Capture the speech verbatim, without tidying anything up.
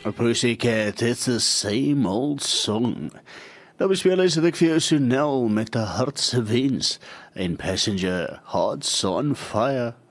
Pussycat, it's the same old song. Nou bespeel is dat ek vir jou Sonel met 'n hartse wens en Passenger, Hearts on Fire.